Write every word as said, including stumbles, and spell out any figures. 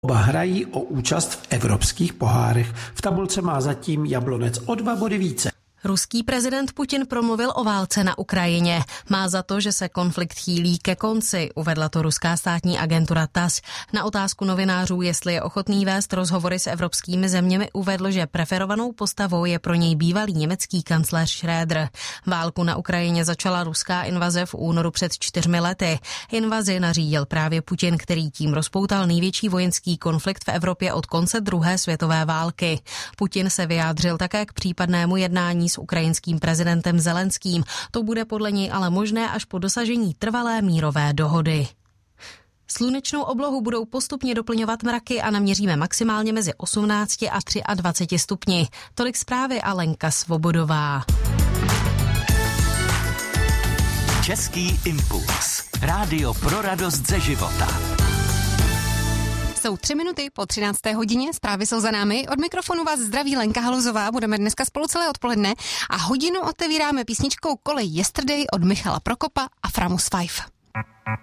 Oba hrají o účast v evropských pohárech. V tabulce má zatím Jablonec o dva body více. Ruský prezident Putin promluvil o válce na Ukrajině. Má za to, že se konflikt chýlí ke konci, uvedla to ruská státní agentura T A S. Na otázku novinářů, jestli je ochotný vést rozhovory s evropskými zeměmi, uvedl, že preferovanou postavou je pro něj bývalý německý kancléř Schröder. Válku na Ukrajině začala ruská invaze v únoru před čtyřmi lety. Invazi nařídil právě Putin, který tím rozpoutal největší vojenský konflikt v Evropě od konce druhé světové války. Putin se vyjádřil také k případnému jednání s ukrajinským prezidentem Zelenským. To bude podle něj ale možné až po dosažení trvalé mírové dohody. Slunečnou oblohu budou postupně doplňovat mraky a naměříme maximálně mezi osmnácti a dvaceti třemi stupni. Tolik zprávy a Lenka Svobodová. Český impuls. Rádio pro radost ze života. Jsou tři minuty po třinácté hodině, zprávy jsou za námi. Od mikrofonu vás zdraví Lenka Haluzová, budeme dneska spolu celé odpoledne a hodinu otevíráme písničkou Kolej Yesterday od Michala Prokopa a Framus Five.